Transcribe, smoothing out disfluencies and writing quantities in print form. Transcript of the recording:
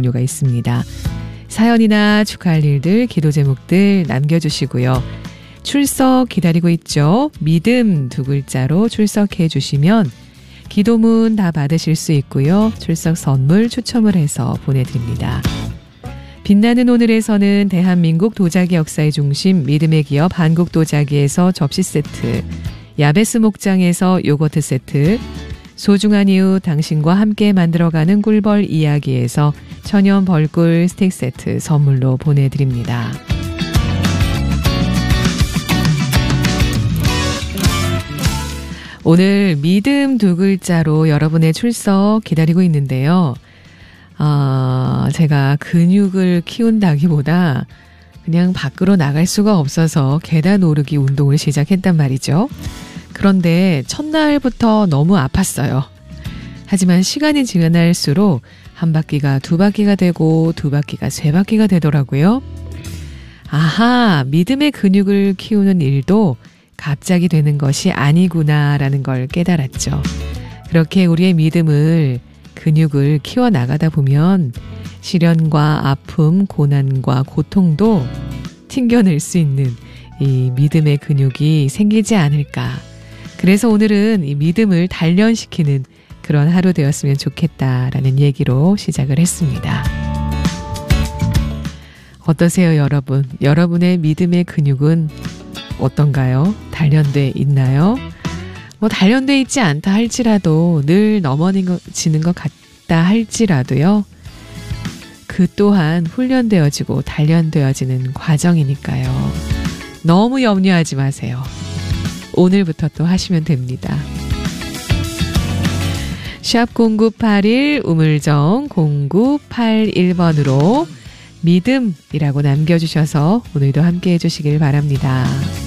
종류가 있습니다. 사연이나 축하할 일들, 기도 제목들 남겨주시고요. 출석 기다리고 있죠. 믿음 2글자로 출석해 주시면 기도문 다 받으실 수 있고요. 출석 선물 추첨을 해서 보내드립니다. 빛나는 오늘에서는 대한민국 도자기 역사의 중심 믿음의 기업 한국도자기에서 접시 세트, 야베스 목장에서 요거트 세트, 소중한 이유 당신과 함께 만들어가는 꿀벌 이야기에서 천연 벌꿀 스틱 세트 선물로 보내드립니다. 오늘 믿음 2글자로 여러분의 출석 기다리고 있는데요. 제가 근육을 키운다기보다 그냥 밖으로 나갈 수가 없어서 계단 오르기 운동을 시작했단 말이죠. 그런데 첫날부터 너무 아팠어요. 하지만 시간이 지날수록 한 바퀴가 2바퀴가 되고 2바퀴가 3바퀴가 되더라고요. 아하, 믿음의 근육을 키우는 일도 갑자기 되는 것이 아니구나라는 걸 깨달았죠. 그렇게 우리의 믿음을, 근육을 키워나가다 보면 시련과 아픔, 고난과 고통도 튕겨낼 수 있는 이 믿음의 근육이 생기지 않을까. 그래서 오늘은 이 믿음을 단련시키는 그런 하루 되었으면 좋겠다라는 얘기로 시작을 했습니다. 어떠세요, 여러분? 여러분의 믿음의 근육은 어떤가요? 단련돼 있나요? 단련돼 있지 않다 할지라도, 늘 넘어지는 것 같다 할지라도요, 그 또한 훈련되어지고 단련되어지는 과정이니까요. 너무 염려하지 마세요. 오늘부터 또 하시면 됩니다. 샵 0981 우물정 0981번으로 믿음이라고 남겨주셔서 오늘도 함께 해주시길 바랍니다.